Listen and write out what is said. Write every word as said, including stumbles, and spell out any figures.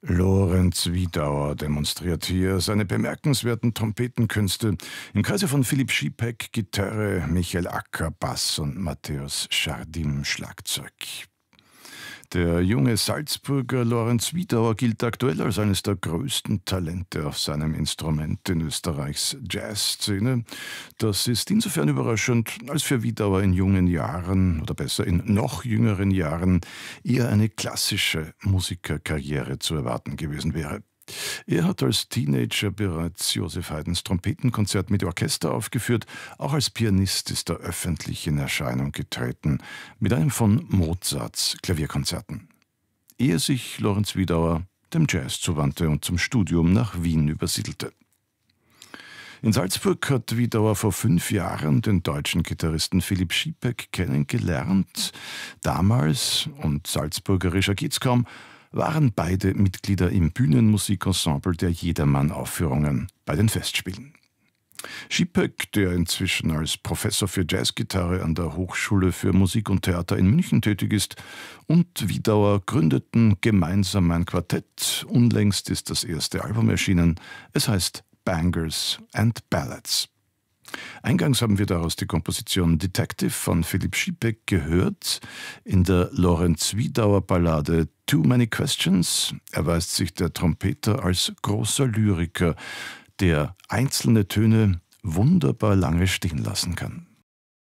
Lorenz Wiedauer demonstriert hier seine bemerkenswerten Trompetenkünste im Kreise von Philipp Schiepeck Gitarre, Michael Acker Bass und Matthäus Schardim Schlagzeug. Der junge Salzburger Lorenz Wiedauer gilt aktuell als eines der größten Talente auf seinem Instrument in Österreichs Jazzszene. Das ist insofern überraschend, als für Wiedauer in jungen Jahren, oder besser in noch jüngeren Jahren, eher eine klassische Musikerkarriere zu erwarten gewesen wäre. Er hat als Teenager bereits Joseph Haydns Trompetenkonzert mit Orchester aufgeführt. Auch als Pianist ist er öffentlich in Erscheinung getreten, mit einem von Mozarts Klavierkonzerten. Ehe sich Lorenz Wiedauer dem Jazz zuwandte und zum Studium nach Wien übersiedelte. In Salzburg hat Wiedauer vor fünf Jahren den deutschen Gitarristen Philipp Schiepeck kennengelernt. Damals, und salzburgerischer geht's kaum, waren beide Mitglieder im Bühnenmusikensemble der Jedermann-Aufführungen bei den Festspielen. Schiepeck, der inzwischen als Professor für Jazzgitarre an der Hochschule für Musik und Theater in München tätig ist, und Wiedauer gründeten gemeinsam ein Quartett. Unlängst ist das erste Album erschienen. Es heißt Bangers and Ballads. Eingangs haben wir daraus die Komposition Detective von Philipp Schiepeck gehört. In der Lorenz Wiedauer Ballade Too Many Questions erweist sich der Trompeter als großer Lyriker, der einzelne Töne wunderbar lange stehen lassen kann.